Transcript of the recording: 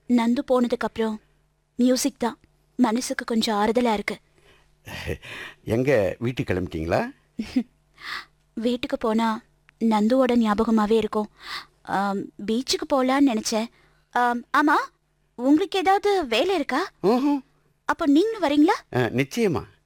நந்து போனதுக்கு அப்புறம் மியூசிக் தான் மனசுக்கு கொஞ்சம் ஆறுதலா இருக்கு. எங்க வீட்டுக்கு கிளம்பிட்டீங்களா? வீட்டுக்கு போனா நந்துவோட ஞாபகமாவே இருக்கும். பீச்சுக்கு போலான்னு நினைச்சேன். ஆமா, உங்களுக்கு ஏதாவது வேலை இருக்கா? அப்போ நீங்களும் வரீங்களா? நிச்சயமா.